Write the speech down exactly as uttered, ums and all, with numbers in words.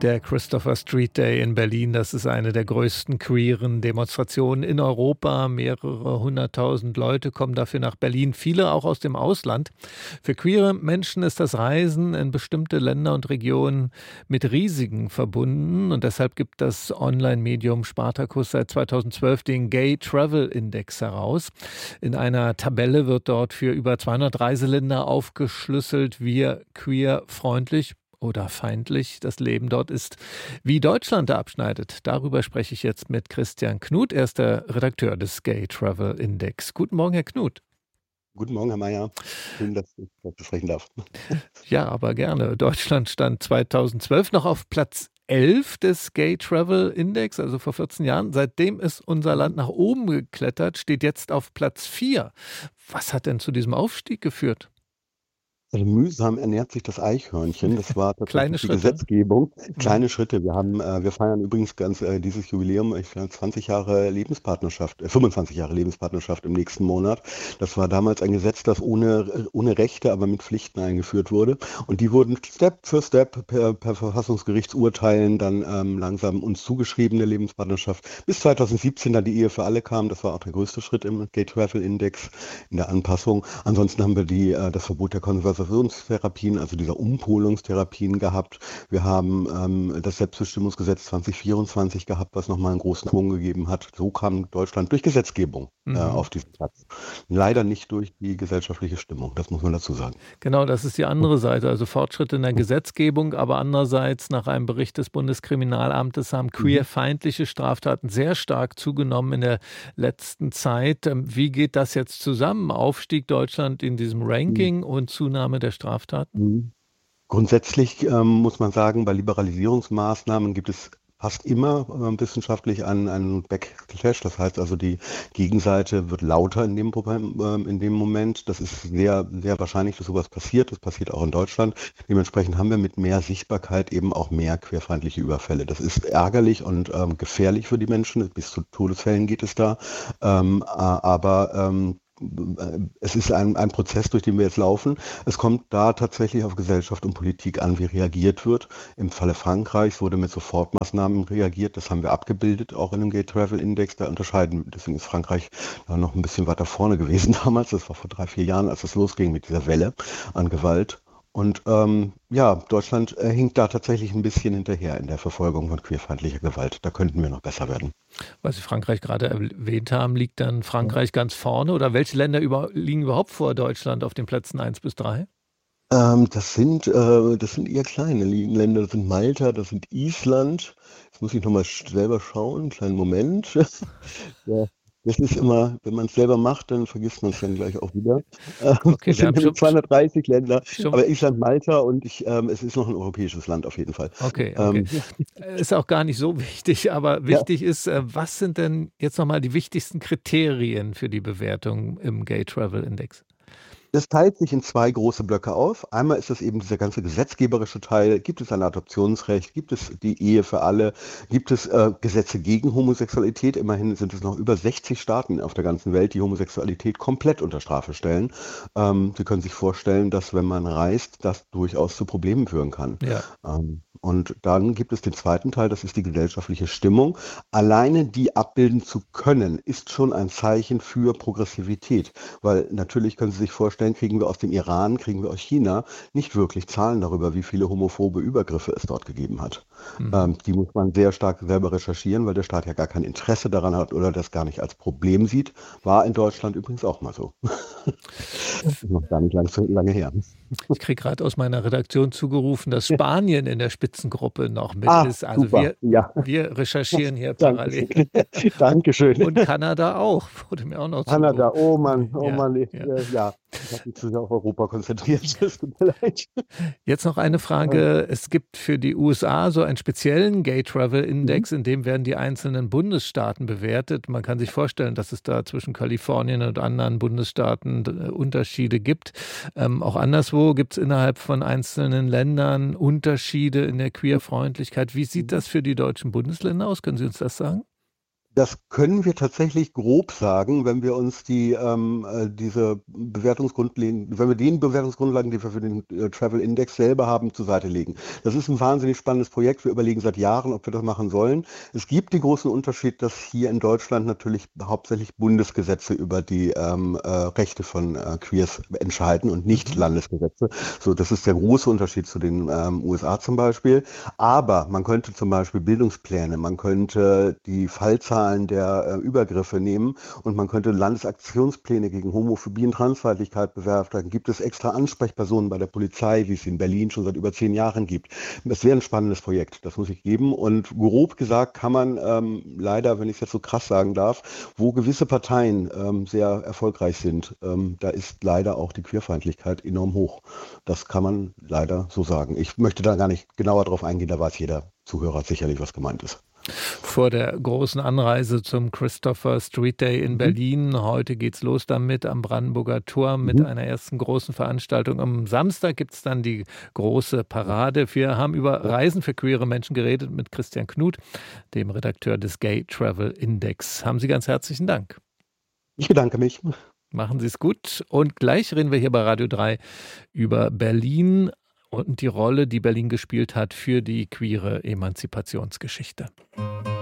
Der Christopher Street Day in Berlin, das ist eine der größten queeren Demonstrationen in Europa. Mehrere hunderttausend Leute kommen dafür nach Berlin, viele auch aus dem Ausland. Für queere Menschen ist das Reisen in bestimmte Länder und Regionen mit Risiken verbunden. Und deshalb gibt das Online-Medium Spartacus seit zweitausendzwölf den Gay Travel Index heraus. In einer Tabelle wird dort für über zweihundert Reiseländer aufgeschlüsselt, wie queer-freundlich oder feindlich das Leben dort ist. Wie Deutschland da abschneidet, darüber spreche ich jetzt mit Christian Knut. Er ist der Redakteur des Gay Travel Index. Guten Morgen, Herr Knut. Guten Morgen, Herr Mayer. Schön, dass ich das sprechen darf. Ja, aber gerne. Deutschland stand zweitausendzwölf noch auf Platz elf des Gay Travel Index, also vor vierzehn Jahren. Seitdem ist unser Land nach oben geklettert, steht jetzt auf Platz vier. Was hat denn zu diesem Aufstieg geführt? Also mühsam ernährt sich das Eichhörnchen. Das war Kleine tatsächlich die Schritte. Gesetzgebung. Kleine Schritte. Wir haben, äh, wir feiern übrigens ganz äh, dieses Jubiläum, ich glaube zwanzig Jahre Lebenspartnerschaft, äh, fünfundzwanzig Jahre Lebenspartnerschaft im nächsten Monat. Das war damals ein Gesetz, das ohne, ohne Rechte, aber mit Pflichten eingeführt wurde. Und die wurden Step für Step per, per Verfassungsgerichtsurteilen dann ähm, langsam uns zugeschrieben, der Lebenspartnerschaft. Bis zweitausendsiebzehn dann die Ehe für alle kam. Das war auch der größte Schritt im Gay Travel Index in der Anpassung. Ansonsten haben wir die, äh, das Verbot der Konservation Therapien, also dieser Umpolungstherapien gehabt. Wir haben ähm, das Selbstbestimmungsgesetz zwanzig vierundzwanzig gehabt, was nochmal einen großen Schwung gegeben hat. So kam Deutschland durch Gesetzgebung Mhm. äh, auf diesen Platz. Leider nicht durch die gesellschaftliche Stimmung, das muss man dazu sagen. Genau, das ist die andere Seite, also Fortschritte in der Gesetzgebung, aber andererseits nach einem Bericht des Bundeskriminalamtes haben queerfeindliche Straftaten sehr stark zugenommen in der letzten Zeit. Wie geht das jetzt zusammen? Aufstieg Deutschland in diesem Ranking und Zunahme der Straftaten? Grundsätzlich ähm, muss man sagen, bei Liberalisierungsmaßnahmen gibt es fast immer äh, wissenschaftlich einen, einen Backlash. Das heißt also, die Gegenseite wird lauter in dem, Problem, äh, in dem Moment. Das ist sehr, sehr wahrscheinlich, dass sowas passiert. Das passiert auch in Deutschland. Dementsprechend haben wir mit mehr Sichtbarkeit eben auch mehr queerfeindliche Überfälle. Das ist ärgerlich und ähm, gefährlich für die Menschen. Bis zu Todesfällen geht es da. Ähm, aber ähm, es ist ein, ein Prozess, durch den wir jetzt laufen. Es kommt da tatsächlich auf Gesellschaft und Politik an, wie reagiert wird. Im Falle Frankreichs wurde mit Sofortmaßnahmen reagiert. Das haben wir abgebildet, auch in dem Gay Travel Index. Da unterscheiden, deswegen ist Frankreich da noch ein bisschen weiter vorne gewesen damals. Das war vor drei, vier Jahren, als es losging mit dieser Welle an Gewalt. Und ähm, ja, Deutschland äh, hinkt da tatsächlich ein bisschen hinterher in der Verfolgung von queerfeindlicher Gewalt. Da könnten wir noch besser werden. Weil Sie Frankreich gerade erwähnt haben, liegt dann Frankreich ganz vorne? Oder welche Länder über, liegen überhaupt vor Deutschland auf den Plätzen eins bis drei? Ähm, das sind, äh, das sind eher kleine Länder. Das sind Malta, das sind Island. Jetzt muss ich nochmal selber schauen, einen kleinen Moment. Ja. Das ist immer, wenn man es selber macht, dann vergisst man es dann gleich auch wieder. Okay, Es wir sind haben schon, zweihundertdreißig Länder, schon, aber Island, Malta und ich, ähm, es ist noch ein europäisches Land auf jeden Fall. Okay, okay. Ähm, ist auch gar nicht so wichtig, aber wichtig ja. ist, äh, was sind denn jetzt nochmal die wichtigsten Kriterien für die Bewertung im Gay Travel Index? Das teilt sich in zwei große Blöcke auf. Einmal ist es eben dieser ganze gesetzgeberische Teil. Gibt es ein Adoptionsrecht? Gibt es die Ehe für alle? Gibt es äh, Gesetze gegen Homosexualität? Immerhin sind es noch über sechzig Staaten auf der ganzen Welt, die Homosexualität komplett unter Strafe stellen. Ähm, Sie können sich vorstellen, dass wenn man reist, das durchaus zu Problemen führen kann. Ja. Ähm, und dann gibt es den zweiten Teil, das ist die gesellschaftliche Stimmung. Alleine die abbilden zu können, ist schon ein Zeichen für Progressivität. Weil natürlich können Sie sich vorstellen, kriegen wir aus dem Iran, kriegen wir aus China nicht wirklich Zahlen darüber, wie viele homophobe Übergriffe es dort gegeben hat. Mhm. Ähm, die muss man sehr stark selber recherchieren, weil der Staat ja gar kein Interesse daran hat oder das gar nicht als Problem sieht. War in Deutschland übrigens auch mal so. Das ist noch gar nicht lang, so lange her. Ich kriege gerade aus meiner Redaktion zugerufen, dass Spanien in der Spitzengruppe noch mit ah, ist. Also super. wir, Ja. wir recherchieren hier parallel. Dankeschön. Und Kanada auch, wurde mir auch noch Kanada, zugerufen. oh Mann, oh ja, Mann, ja. ja. Ich habe mich zu sehr auf Europa konzentriert, es tut mir leid. Jetzt noch eine Frage. Es gibt für die U S A so einen speziellen Gay Travel Index, in dem werden die einzelnen Bundesstaaten bewertet. Man kann sich vorstellen, dass es da zwischen Kalifornien und anderen Bundesstaaten Unterschiede gibt. Ähm, auch anderswo gibt es innerhalb von einzelnen Ländern Unterschiede in der Queerfreundlichkeit. Wie sieht das für die deutschen Bundesländer aus? Können Sie uns das sagen? Das können wir tatsächlich grob sagen, wenn wir uns die ähm, äh, diese Bewertungsgrundlagen, wenn wir den Bewertungsgrundlagen, die wir für den äh, Travel Index selber haben, zur Seite legen. Das ist ein wahnsinnig spannendes Projekt. Wir überlegen seit Jahren, ob wir das machen sollen. Es gibt den großen Unterschied, dass hier in Deutschland natürlich hauptsächlich Bundesgesetze über die ähm, äh, Rechte von äh, Queers entscheiden und nicht Mhm. Landesgesetze. So, das ist der große Unterschied zu den ähm, U S A zum Beispiel. Aber man könnte zum Beispiel Bildungspläne, man könnte die Fallzahlen der äh, Übergriffe nehmen und man könnte Landesaktionspläne gegen Homophobie und Transfeindlichkeit bewerfen. Dann gibt es extra Ansprechpersonen bei der Polizei, wie es in Berlin schon seit über zehn Jahren gibt. Das wäre ein spannendes Projekt, das muss ich geben. Und grob gesagt kann man ähm, leider, wenn ich es jetzt so krass sagen darf, wo gewisse Parteien ähm, sehr erfolgreich sind, ähm, da ist leider auch die Queerfeindlichkeit enorm hoch. Das kann man leider so sagen. Ich möchte da gar nicht genauer drauf eingehen, da weiß jeder Zuhörer sicherlich, was gemeint ist. Vor der großen Anreise zum Christopher Street Day in Mhm. Berlin. Heute geht's los damit am Brandenburger Tor mit Mhm. einer ersten großen Veranstaltung. Am Samstag gibt's dann die große Parade. Wir haben über Ja. Reisen für queere Menschen geredet mit Christian Knut, dem Redakteur des Gay Travel Index. Haben Sie ganz herzlichen Dank. Ich bedanke mich. Machen Sie es gut. Und gleich reden wir hier bei Radio drei über Berlin und die Rolle, die Berlin gespielt hat für die queere Emanzipationsgeschichte.